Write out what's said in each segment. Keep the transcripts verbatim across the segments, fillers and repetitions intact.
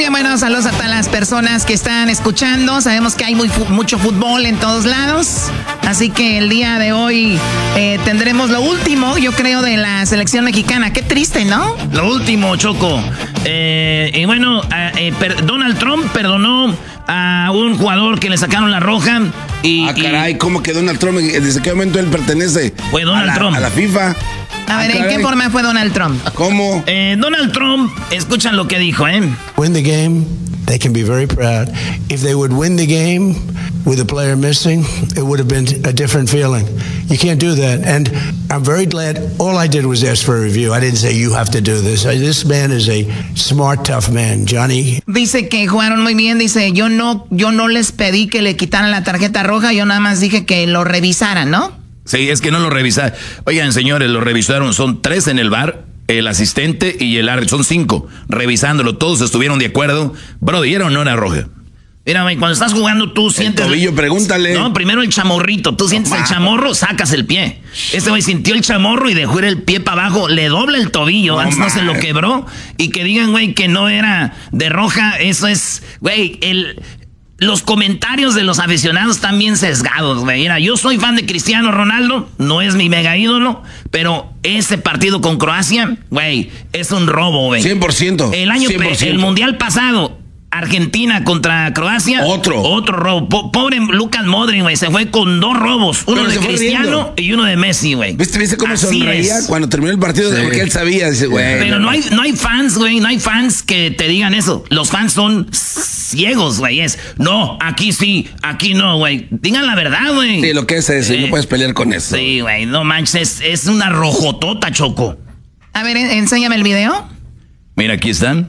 bien, bueno, saludos a todas las personas que están escuchando. Sabemos que hay muy, mucho fútbol en todos lados. Así que el día de hoy eh, tendremos lo último, yo creo, de la selección mexicana. Qué triste, ¿no? Lo último, Choco. Eh, y bueno, eh, per, Donald Trump perdonó a un jugador que le sacaron la roja. Y, ah, caray, y, ¿cómo que Donald Trump? ¿Desde qué momento él pertenece? Fue Donald a la, Trump. A la FIFA. A ver, ¿en qué forma fue Donald Trump? ¿Cómo? Eh, Donald Trump, escuchan lo que dijo, ¿eh? Win the game, they can be very proud. If they would win the game with a player missing, it would have been a different feeling. You can't do that. And I'm very glad all I did was ask for a review. I didn't say you have to do this. This man is a smart, tough man, Johnny. Dice que jugaron muy bien. Dice, yo no, yo no les pedí que le quitaran la tarjeta roja. Yo nada más dije que lo revisaran, ¿no? Sí, es que no lo revisaron. Oigan, señores, lo revisaron. Son tres en el bar, el asistente y el árbitro. Son cinco revisándolo. Todos estuvieron de acuerdo. Bro, ¿era o no era roja? Mira, güey, cuando estás jugando tú sientes... El tobillo, pregúntale. No, primero el chamorrito. Tú sientes no, el chamorro, sacas el pie. Este güey sintió el chamorro y dejó ir el pie para abajo. Le dobla el tobillo. No, antes no se lo quebró. Y que digan, güey, que no era de roja. Eso es, güey, el... Los comentarios de los aficionados están bien sesgados, güey. Mira, yo soy fan de Cristiano Ronaldo, no es mi mega ídolo, pero ese partido con Croacia, güey, es un robo, güey. cien por ciento. El año, cien por ciento. el mundial pasado, Argentina contra Croacia. Otro. Otro robo. Po- pobre Lucas Modric, güey, se fue con dos robos. Uno Pero de Cristiano riendo. y uno de Messi, güey. ¿Viste, ¿Viste cómo Así sonreía es. cuando terminó el partido? Sí. Porque él sabía, dice, güey. Pero no hay, no hay fans, güey, no hay fans que te digan eso. Los fans son ciegos, güey. Es, no, aquí sí, aquí no, güey. Digan la verdad, güey. Sí, lo que es eso, eh, no puedes pelear con eso. Sí, güey, no manches, es, es una rojotota, Choco. A ver, enséñame el video. Mira, aquí están.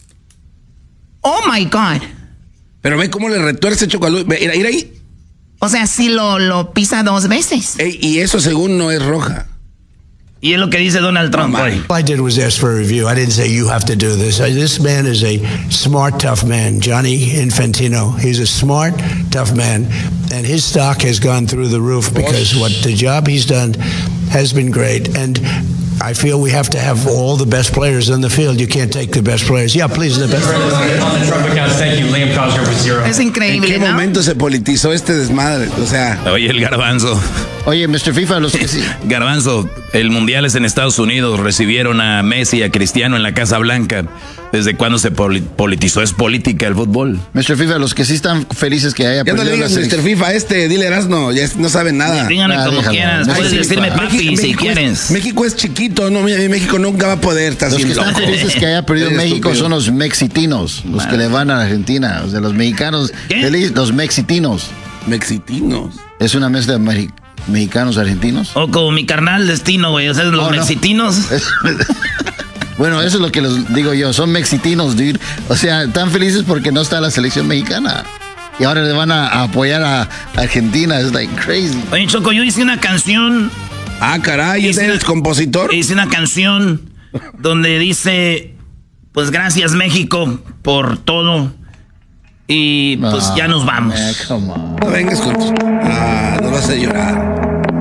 Oh, my God. Pero ve cómo le retuerce Chocolate. Mira, mira ahí. O sea, sí lo, lo pisa dos veces. Ey, y eso según no es roja. Y es lo que dice Donald Trump, güey. All I did was ask for a review. I didn't say you have to do this. This man is a smart, tough man, Johnny Infantino. He's a smart, tough man, and his stock has gone through the roof because what the job he's done has been great. And I feel we have to have all the best players on the field. You can't take the best players. Yeah, please, the best players. On the Trump account, thank you, Liam Cosgrove with zero. Es increíble, ¿En qué ¿no? momento se politizó este desmadre? O sea... Oye, el garbanzo. Oye, mister FIFA, los que sí. Garbanzo, el mundial es en Estados Unidos. Recibieron a Messi y a Cristiano en la Casa Blanca. ¿Desde cuándo se poli- politizó? Es política el fútbol. mister FIFA, los que sí están felices que haya Ya no le digas mister FIFA este, dile Erasno, ya no saben nada. Díganle Ah, como déjalo. quieras. México, Puedes decirme papi México, si México quieres. Es, México es chiquito, no, México nunca va a poder estar Los que así están loco. felices que haya perdido Eres México estúpido. son los mexitinos, los que le van a Argentina. O sea, los mexicanos, ¿Qué? feliz, los mexitinos. Mexitinos. Es una mezcla de mexi- mexicanos argentinos. O como mi carnal destino, güey. O sea, los Oh, no. mexitinos. Bueno, eso es lo que les digo yo, son mexitinos, dude. O sea, están felices porque no está la selección mexicana. Y ahora le van a, a apoyar a Argentina, es like crazy. Oye, Choco, yo hice una canción. Ah, caray, Hice ¿eres una- compositor? Hice una canción donde dice, pues gracias México por todo. Y pues Ah, ya nos vamos. man, come on. No vengas con tus... Ah, no vas a llorar.